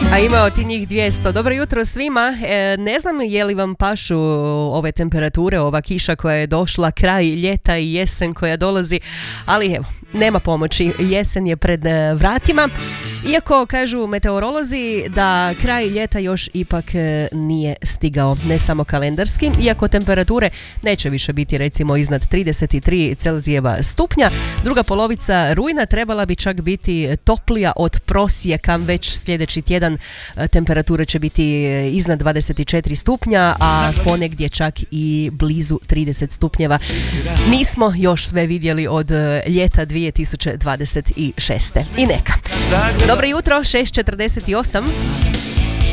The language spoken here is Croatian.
A imao ti njih 200. Dobro jutro svima. Ne znam je li vam pašu ove temperature, ova kiša koja je došla, kraj ljeta i jesen koja dolazi, ali evo, nema pomoći. Jesen je pred vratima. Iako kažu meteorolozi da kraj ljeta još ipak nije stigao, ne samo kalendarski, iako temperature neće više biti recimo iznad 33 Celzijeva stupnja, druga polovica rujna trebala bi čak biti toplija od prosjeka. Već sljedeći tjedan temperature će biti iznad 24 stupnja, a ponegdje čak i blizu 30 stupnjeva. Nismo još sve vidjeli od ljeta 2026. I neka. Dobro jutro, 6:48.